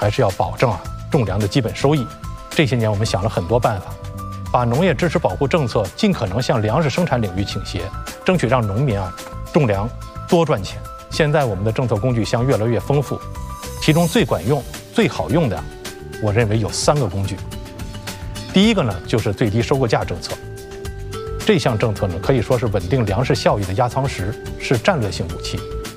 还是要保证种粮的基本收益。这些年我们想了很多办法，把农业支持保护政策尽可能向粮食生产领域倾斜，争取让农民种粮多赚钱。现在我们的政策工具箱越来越丰富，其中最管用、最好用的，我认为有3个工具。第一个呢，就是最低收购价政策。这项政策呢，可以说是稳定粮食效益的压舱石，是战略性武器。